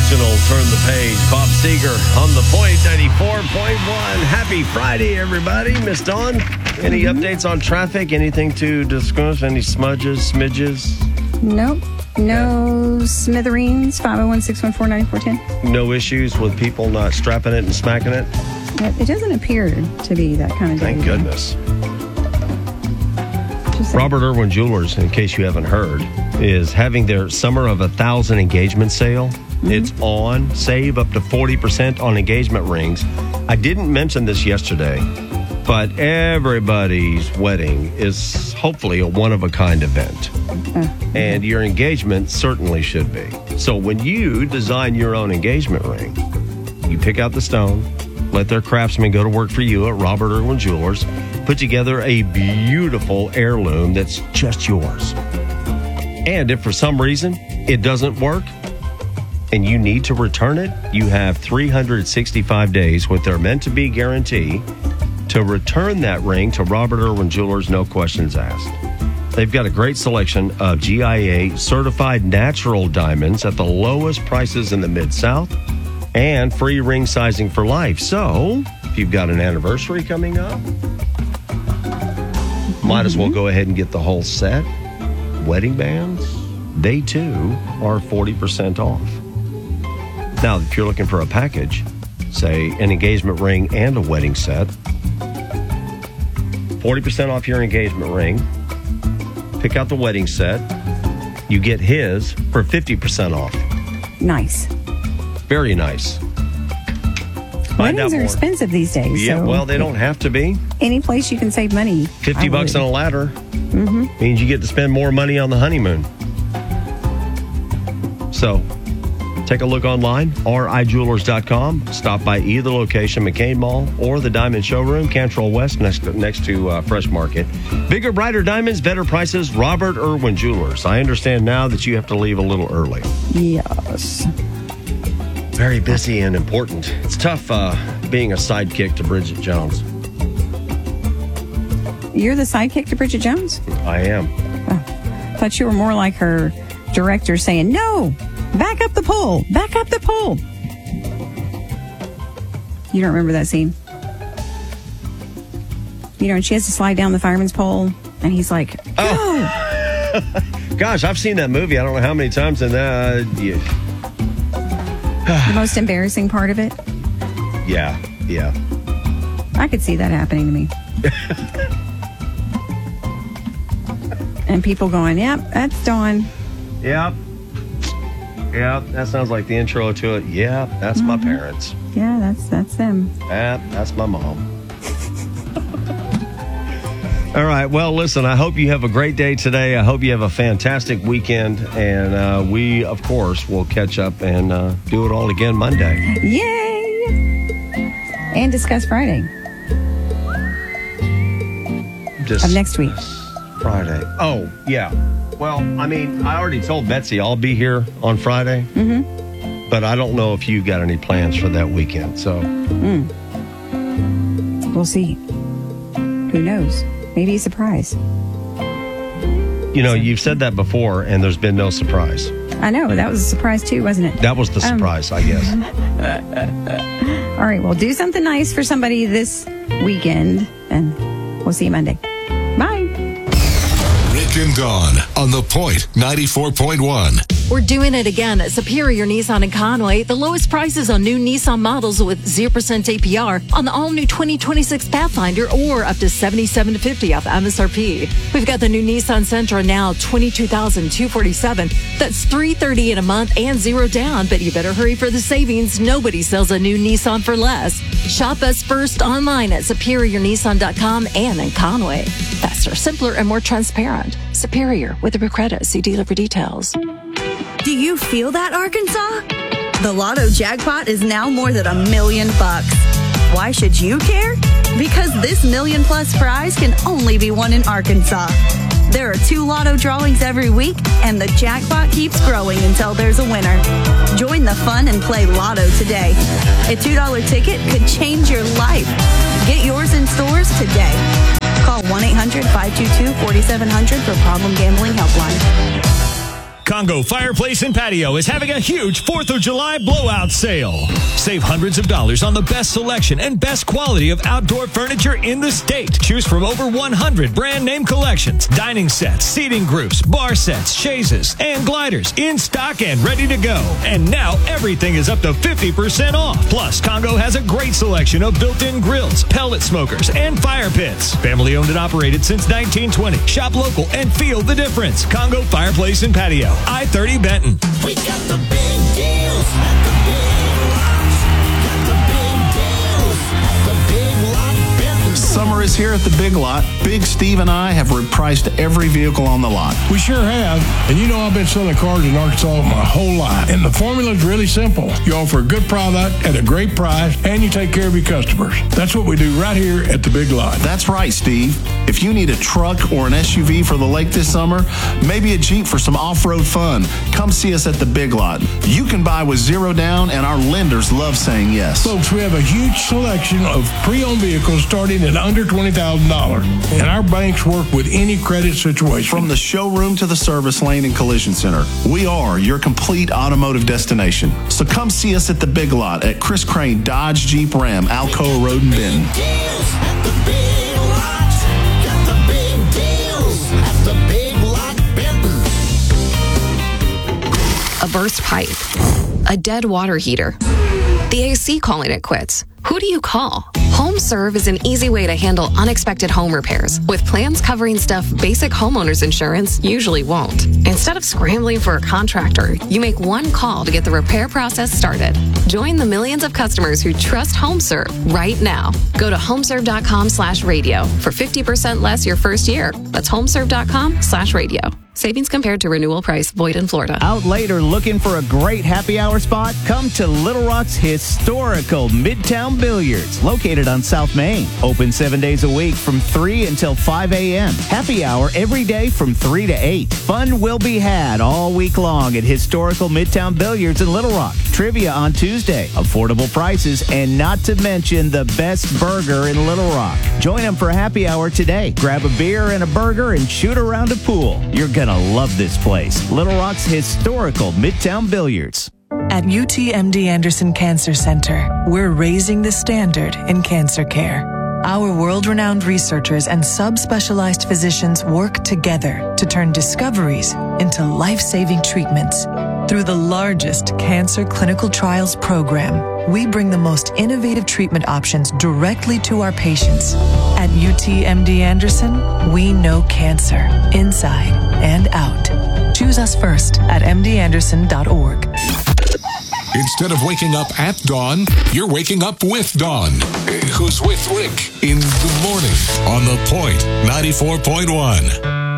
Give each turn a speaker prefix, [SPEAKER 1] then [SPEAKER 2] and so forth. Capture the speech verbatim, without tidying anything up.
[SPEAKER 1] original Turn the Page. Bob Seger on the Point ninety-four point one. Happy Friday, everybody. Miss Dawn, any mm-hmm. updates on traffic? Anything to discuss? Any smudges, smidges?
[SPEAKER 2] Nope. No yeah. smithereens. five oh one, six one four, nine four one oh.
[SPEAKER 1] No issues with people not strapping it and smacking it?
[SPEAKER 2] It doesn't appear to be that kind of day.
[SPEAKER 1] Thank goodness. Robert Irwin Jewelers, in case you haven't heard, is having their Summer of a Thousand engagement sale. Mm-hmm. It's on. Save up to forty percent on engagement rings. I didn't mention this yesterday, but everybody's wedding is hopefully a one-of-a-kind event. Uh-huh. And your engagement certainly should be. So when you design your own engagement ring, you pick out the stone, let their craftsmen go to work for you at Robert Irwin Jewelers, put together a beautiful heirloom that's just yours. And if for some reason it doesn't work and you need to return it, you have three hundred sixty-five days with their meant-to-be guarantee to return that ring to Robert Irwin Jewelers, no questions asked. They've got a great selection of G I A certified natural diamonds at the lowest prices in the Mid-South and free ring sizing for life. So if you've got an anniversary coming up, might as well go ahead and get the whole set. Wedding bands, they too are forty percent off. Now, if you're looking for a package, say an engagement ring and a wedding set, forty percent off your engagement ring. Pick out the wedding set. You get his for fifty percent off.
[SPEAKER 2] Nice.
[SPEAKER 1] Very nice. Find
[SPEAKER 2] Weddings are expensive these days.
[SPEAKER 1] Yeah,
[SPEAKER 2] so
[SPEAKER 1] well, they don't have to be.
[SPEAKER 2] Any place you can save money.
[SPEAKER 1] fifty bucks on a ladder
[SPEAKER 2] mm-hmm.
[SPEAKER 1] means you get to spend more money on the honeymoon. So, take a look online, r i jewelers dot com. Stop by either location, McCain Mall or the Diamond Showroom, Cantrell West, next to, next to uh, Fresh Market. Bigger, brighter diamonds, better prices, Robert Irwin Jewelers. I understand now that you have to leave a little early.
[SPEAKER 2] Yes.
[SPEAKER 1] Very busy and important. It's tough uh, being a sidekick to Bridget Jones.
[SPEAKER 2] You're the sidekick to Bridget Jones?
[SPEAKER 1] I am.
[SPEAKER 2] Oh, thought you were more like her director saying, no, back up the pole, back up the pole. You don't remember that scene? You know, and she has to slide down the fireman's pole, and he's like, go.
[SPEAKER 1] Oh. Gosh, I've seen that movie. I don't know how many times, and uh, yeah.
[SPEAKER 2] The most embarrassing part of it?
[SPEAKER 1] Yeah, yeah.
[SPEAKER 2] I could see that happening to me. And people going, yep, that's Dawn.
[SPEAKER 1] Yep. Yep, that sounds like the intro to it. Yep, that's mm-hmm. my parents.
[SPEAKER 2] Yeah, that's that's them.
[SPEAKER 1] Yep, that's my mom. All right, well, listen, I hope you have a great day today. I hope you have a fantastic weekend. And uh, we, of course, will catch up and uh, do it all again Monday.
[SPEAKER 2] Yay! And discuss Friday.
[SPEAKER 1] Dis-
[SPEAKER 2] of next week.
[SPEAKER 1] Friday. Oh, yeah. Well, I mean, I already told Betsy I'll be here on Friday.
[SPEAKER 2] Mm-hmm.
[SPEAKER 1] But I don't know if you've got any plans for that weekend, so.
[SPEAKER 2] Mm. We'll see. Who knows? Maybe a surprise.
[SPEAKER 1] You know, you've said that before, and there's been no surprise.
[SPEAKER 2] I know. That was a surprise, too, wasn't it?
[SPEAKER 1] That was the surprise, um, I guess.
[SPEAKER 2] All right. Well, do something nice for somebody this weekend, and we'll see you Monday. Bye.
[SPEAKER 3] Rick and Dawn on The Point ninety-four point one.
[SPEAKER 4] We're doing it again at Superior Nissan in Conway. The lowest prices on new Nissan models with zero percent A P R on the all-new twenty twenty-six Pathfinder or up to seventy-seven fifty off M S R P. We've got the new Nissan Sentra now twenty-two thousand two hundred forty-seven. That's three hundred thirty in a month and zero down, but you better hurry for the savings. Nobody sells a new Nissan for less. Shop us first online at superior nissan dot com and in Conway. Faster, simpler, and more transparent. Superior with a credit. See dealer for details.
[SPEAKER 5] Do you feel that, Arkansas? The Lotto jackpot is now more than a million bucks. Why should you care? Because this million plus prize can only be won in Arkansas. There are two Lotto drawings every week, and the jackpot keeps growing until there's a winner. Join the fun and play Lotto today. A two dollar ticket could change your life. Get yours in stores today. Call one eight hundred five two two four seven zero zero for Problem Gambling Helpline.
[SPEAKER 6] Congo Fireplace and Patio is having a huge fourth of July blowout sale. Save hundreds of dollars on the best selection and best quality of outdoor furniture in the state. Choose from over one hundred brand name collections, dining sets, seating groups, bar sets, chaises, and gliders in stock and ready to go. And now everything is up to fifty percent off. Plus, Congo has a great selection of built-in grills, pellet smokers, and fire pits. Family owned and operated since nineteen twenty. Shop local and feel the difference. Congo Fireplace and Patio, I thirty Benton.
[SPEAKER 7] We got the big deals at the Big Lots. Got the big deals at the Big Lot Benton.
[SPEAKER 8] Summer is here at the Big Lot. Big Steve and I have repriced every vehicle on the lot.
[SPEAKER 9] We sure have. And you know I've been selling cars in Arkansas my whole life. And the formula is really simple. You offer a good product at a great price, and you take care of your customers. That's what we do right here at the Big Lot.
[SPEAKER 8] That's right, Steve. If you need a truck or an S U V for the lake this summer, maybe a Jeep for some off-road fun, come see us at the Big Lot. You can buy with zero down, and our lenders love saying yes.
[SPEAKER 9] Folks, we have a huge selection of pre-owned vehicles starting at under twenty thousand dollars. And our banks work with any credit situation.
[SPEAKER 8] From the showroom to the service lane and collision center, we are your complete automotive destination. So come see us at the Big Lot at Chris Crane Dodge Jeep Ram, Alcoa Road in Benton.
[SPEAKER 7] Deals at the Big Lots. Got the big deals at the Big Lot Benton.
[SPEAKER 10] A burst pipe, a dead water heater, the A C calling it quits. Who do you call? HomeServe is an easy way to handle unexpected home repairs with plans covering stuff basic homeowners insurance usually won't. Instead of scrambling for a contractor, you make one call to get the repair process started. Join the millions of customers who trust HomeServe right now. Go to homeserve.com slash radio for fifty percent less your first year. That's homeserve.com slash radio. Savings compared to renewal price. Void in Florida.
[SPEAKER 11] Out late or looking for a great happy hour spot? Come to Little Rock's historical Midtown Billiards, located on South Main. Open seven days a week from three until five a.m. Happy hour every day from three to eight. Fun will be had all week long at historical Midtown Billiards in Little Rock. Trivia on Tuesday. Affordable prices, and not to mention the best burger in Little Rock. Join them for happy hour today. Grab a beer and a burger and shoot around a pool. You're going to love this place. Little Rock's historical Midtown Billiards.
[SPEAKER 12] At U T M D Anderson Cancer Center, we're raising the standard in cancer care. Our world-renowned researchers and subspecialized physicians work together to turn discoveries into life-saving treatments. Through the largest cancer clinical trials program, we bring the most innovative treatment options directly to our patients. At U T M D Anderson, we know cancer inside and out. Choose us first at m d anderson dot org.
[SPEAKER 3] Instead of waking up at dawn, you're waking up with Dawn. Who's with Rick in the morning on The Point ninety-four point one.